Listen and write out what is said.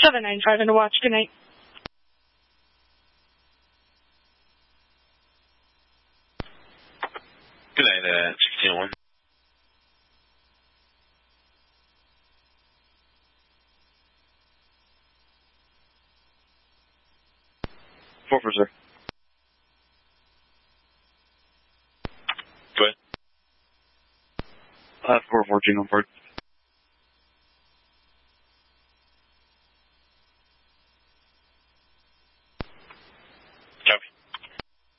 795 into watch. Good night. Good night, 1601. Sir. Go ahead. 414 on board.